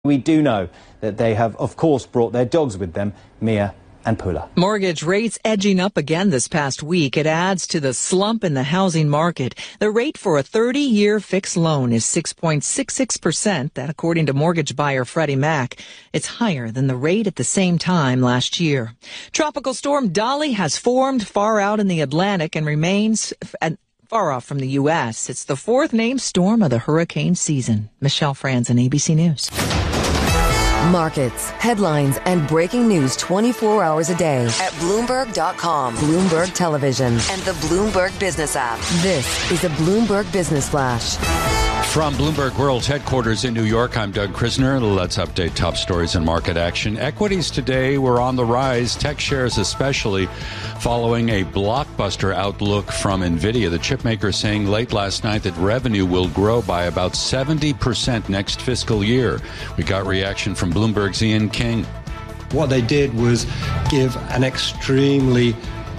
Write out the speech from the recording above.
We do know that they have, of course, brought their dogs with them, Mia and Pula. Mortgage rates edging up again this past week. It adds to the slump in the housing market. The rate for a 30-year fixed loan is 6.66%. That, according to mortgage buyer Freddie Mac, it's higher than the rate at the same time last year. Tropical storm Dolly has formed far out in the Atlantic and remains far off from the U.S. It's the fourth named storm of the hurricane season. Michelle Franzen, ABC News. Markets, headlines, and breaking news 24 hours a day at Bloomberg.com, Bloomberg Television, and the Bloomberg Business app. This is a Bloomberg Business Flash. From Bloomberg World Headquarters in New York, I'm Doug Krisner. Let's update top stories and market action. Equities today were on the rise, tech shares especially, following a blockbuster outlook from NVIDIA. The chipmaker saying late last night that revenue will grow by about 70% next fiscal year. We got reaction from Bloomberg's Ian King. What they did was give an extremely